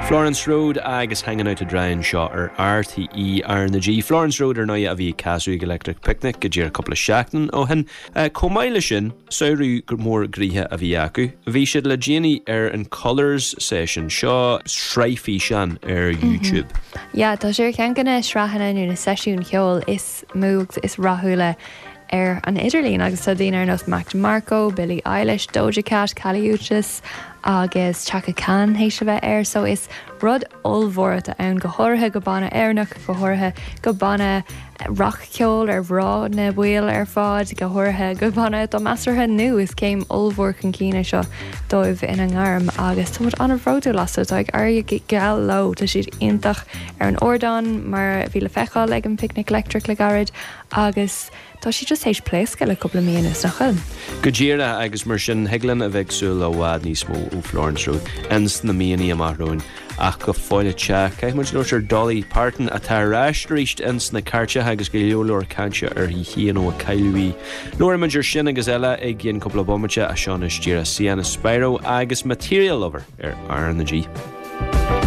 Florence Road agus hanging out a drying shot RTE Arna-G. Florence Road now a bhí Caswig Electric Picnic go dtír couple of seachtain ó hin comáile sin saoirú mór gríthe a bhí acu. Bhí siad le Jenny an Colours session seo sreifí sean YouTube. Ja, tá sé cean gona srahanna nú na sesiún ceol is múgt is rathúla an Idirlín agus tá daoine nos Mac DeMarco, Billie Eilish, Doja Cat, Kali Uchis agus Chaka Khan hééis bheith so is rud olmhórta ann go háirithe go bana airnach go háirithe go bana rock ceol bhrá na bhfuil fád go háirithe go bana do measartha nu is céim olmhór chun cíine seo dóibh in an gharm agus tá an bhróú lasú ag air geall lo tá siad iontach an ordáin mar bhí le feicáil ag an picnic electric le garid agus tá si just hééis pléisce le coppla míonas nach chun. Go ddíra agus mar sin heglann a bheitsú le bhád níos mó ó Florence Road ans na míonaí amachróin ach go fáile te caiith muid nóir Dolly Parton a tá ráistríist ans na carte agus go leolóir canse hí chéan ó a caiilúí. Nóir maidir sin agus eile ag gcéan coppla bommate a seán is tíra Sienna Spyro agus Material Lover Arna-G.